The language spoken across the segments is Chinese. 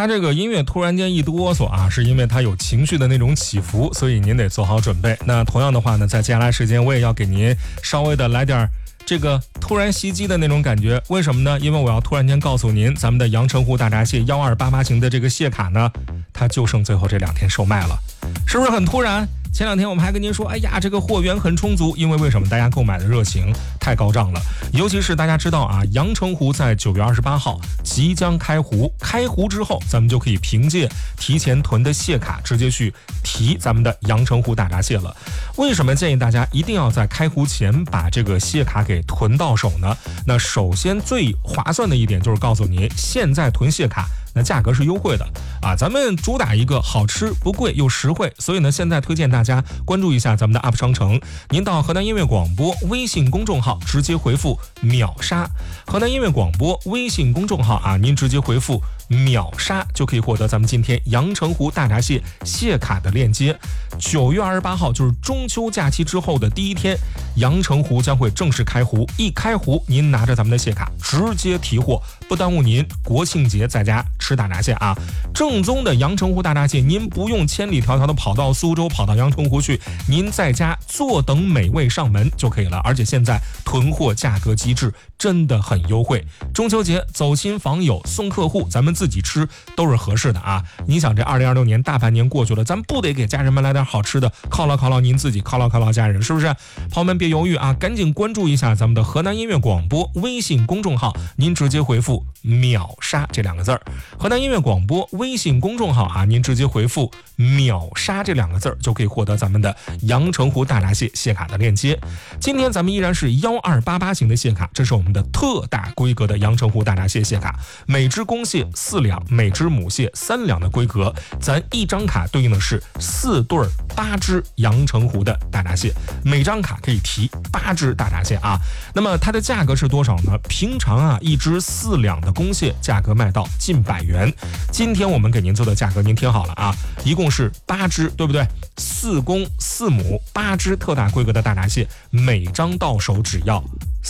他这个音乐突然间一哆嗦啊，是因为他有情绪的那种起伏，所以您得做好准备。那同样的话呢，在接下来时间我也要给您稍微的来点这个突然袭击的那种感觉。为什么呢？因为我要突然间告诉您，咱们的阳澄湖大闸蟹1288型的这个蟹卡呢，它就剩最后这2天售卖了，是不是很突然？前2天我们还跟您说，哎呀，这个货源很充足，因为为什么？大家购买的热情太高涨了。尤其是大家知道啊，阳澄湖在9月28号即将开湖，开湖之后，咱们就可以凭借提前囤的蟹卡，直接去提咱们的阳澄湖大闸蟹了。为什么建议大家一定要在开湖前把这个蟹卡给囤到手呢？那首先最划算的一点就是告诉您，现在囤蟹卡，那价格是优惠的啊，咱们主打一个好吃不贵又实惠，所以呢，现在推荐大家关注一下咱们的 UP 商城，您到河南音乐广播微信公众号直接回复秒杀，河南音乐广播微信公众号啊，您直接回复秒杀就可以获得咱们今天阳澄湖大闸蟹蟹卡的链接。9月28号就是中秋假期之后的第一天，阳澄湖将会正式开湖，一开湖您拿着咱们的蟹卡直接提货，不耽误您国庆节在家吃大闸蟹啊。正宗的阳澄湖大闸蟹，您不用千里迢迢的跑到苏州，跑到阳澄湖去，您在家坐等美味上门就可以了。而且现在囤货价格机制真的很优惠，中秋节走亲访友送客户，咱们自己吃都是合适的啊。你想这2026年大半年过去了，咱不得给家人们来点好吃的，犒劳您自己，犒劳家人，是不是？朋友们别犹豫啊，赶紧关注一下咱们的河南音乐广播微信公众号，您直接回复秒杀这2个字儿。河南音乐广播微信公众号啊，您直接回复秒杀这2个字儿，就可以获得咱们的阳澄湖大闸蟹蟹卡的链接。今天咱们依然是1288型的蟹卡，这是我们的特大规格的阳澄湖大闸蟹蟹卡，每只公蟹4两，每只母蟹3两的规格，咱一张卡对应的是4对8只阳澄湖的大闸蟹，每张卡可以提8只大闸蟹啊。那么它的价格是多少呢？平常啊，一只4两的公蟹价格卖到近100元，今天我们给您做的价格您听好了啊，一共是8只，对不对？4公4母8只特大规格的大闸蟹，每张到手只要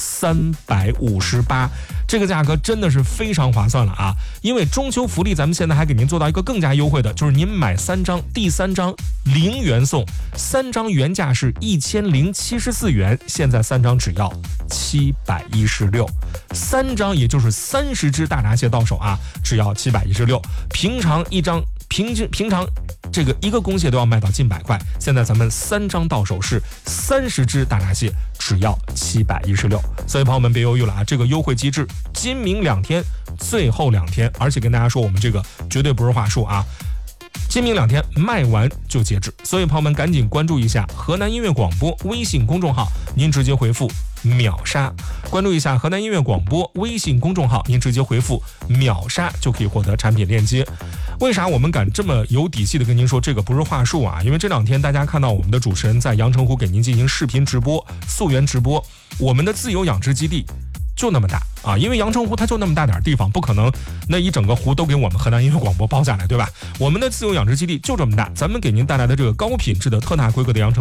358，这个价格真的是非常划算了啊！因为中秋福利，咱们现在还给您做到一个更加优惠的，就是您买3张，第3张0元送，3张原价是1074元，现在3张只要716，3张也就是30只大闸蟹到手啊，只要716。平常平常这个一个公蟹都要卖到近100块，现在咱们3张到手是30只大闸蟹，只要716。所以朋友们别犹豫了啊，这个优惠机制今明2天，最后2天，而且跟大家说我们这个绝对不是话术啊，今明2天卖完就截止。所以朋友们赶紧关注一下河南音乐广播微信公众号，您直接回复秒杀，关注一下河南音乐广播微信公众号，您直接回复秒杀就可以获得产品链接。为啥我们敢这么有底气的跟您说这个不是话术啊？因为这2天大家看到我们的主持人在阳澄湖给您进行视频直播、溯源直播，我们的自由养殖基地就那么大啊，因为阳澄湖它就那么大点地方，不可能那一整个湖都给我们河南音乐广播包下来，对吧？我们的自由养殖基地就这么大，咱们给您带来的这个高品质的特大规格的阳澄